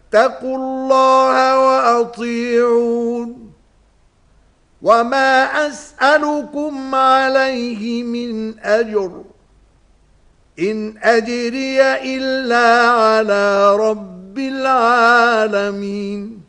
فاتقوا الله وأطيعون وما أسألكم عليه من أجر إن أجري إلا على رب العالمين